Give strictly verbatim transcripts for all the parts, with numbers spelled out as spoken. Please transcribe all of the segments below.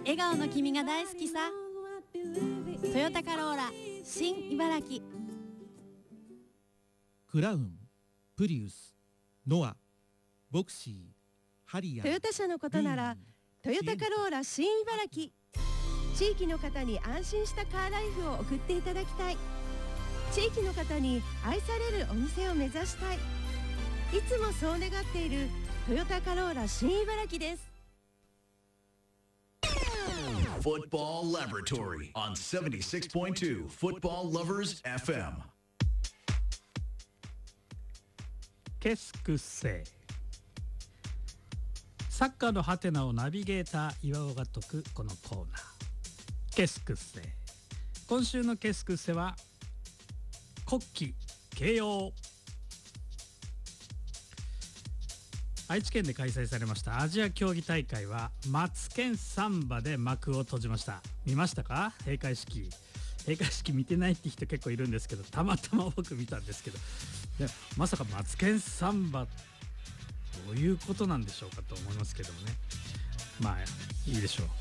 笑顔の君が大好きさ。トヨタカローラ新茨城。 クラウン、プリウス、ノア、ボクシー、ハリアー。 トヨタ車のことならトヨタカローラ新茨城。地域の方に安心したカーライフを送っていただきたい。地域の方に愛されるお店を目指したい。いつもそう願っているトヨタカローラ新茨城です。 Football Laboratory on seventy-six point two Football Lovers エフエム。 ケスクセサッカーのハテナをナビゲーター岩尾が解くこのコーナー、ケスクセ。今週のケスクセは国旗掲揚。愛知県で開催されましたアジア競技大会はマツケンサンバで幕を閉じました。見ましたか？閉会式。閉会式見てないって人結構いるんですけど、たまたま僕見たんですけど、でまさかマツケンサンバどういうことなんでしょうかと思いますけどもね。まあいいでしょう、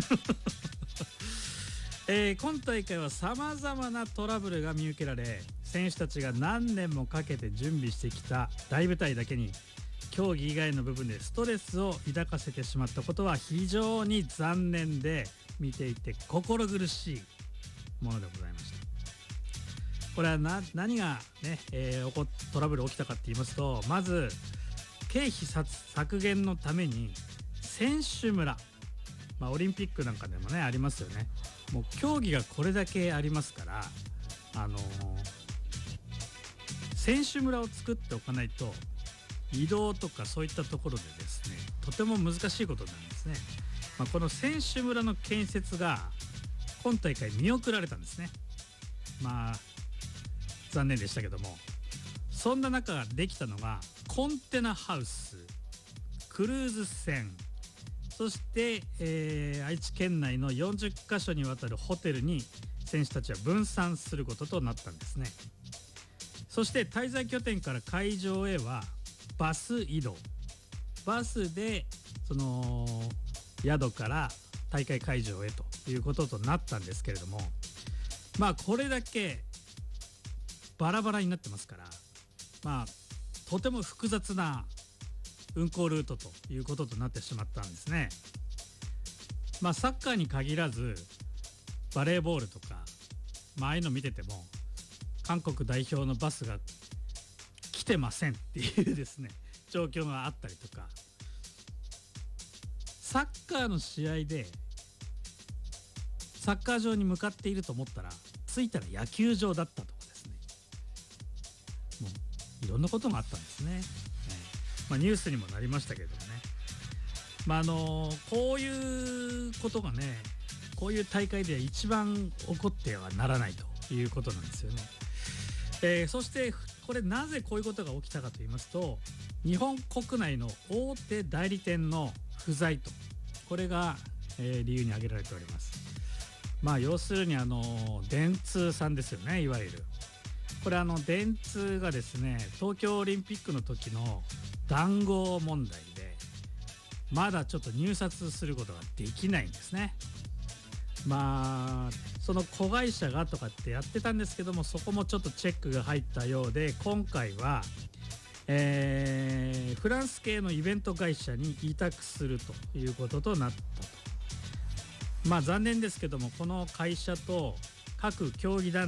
えー、今大会はさまざまなトラブルが見受けられ、選手たちが何年もかけて準備してきた大舞台だけに競技以外の部分でストレスを抱かせてしまったことは非常に残念で、見ていて心苦しいものでございました。これはな何がね、えー、起こトラブル起きたかって言いますと、まず経費削減のために選手村、まあ、オリンピックなんかでもねありますよね。もう競技がこれだけありますから、あのー、選手村を作っておかないと移動とかそういったところでですね、とても難しいことなんですね。まあ、この選手村の建設が今大会見送られたんですね。まあ残念でしたけども、そんな中できたのがコンテナハウス、クルーズ船、そして、えー、愛知県内のよんじゅっかしょにわたるホテルに選手たちは分散することとなったんですね。そして滞在拠点から会場へはバス移動、バスでその宿から大会会場へということとなったんですけれども、まあこれだけバラバラになってますから、まあとても複雑な運行ルートということとなってしまったんですね。まあサッカーに限らずバレーボールとか、まあああいうの見てても韓国代表のバスが来てませんっていうですね状況があったりとか、サッカーの試合でサッカー場に向かっていると思ったら着いたら野球場だったとかですね、もういろんなことがあったんですね。まあ、ニュースにもなりましたけれどもね、まああのこういうことがね、こういう大会で一番起こってはならないということなんですよね。えー、そしてこれなぜこういうことが起きたかと言いますと、日本国内の大手代理店の不在と、これが、えー、理由に挙げられております。まあ要するにあの電通さんですよね、いわゆる。これあの電通がですね、東京オリンピックの時の談合問題でまだちょっと入札することができないんですね。まあその子会社がとかってやってたんですけども、そこもちょっとチェックが入ったようで、今回は、えー、フランス系のイベント会社に委託するということとなったと。まあ残念ですけども、この会社と各競技団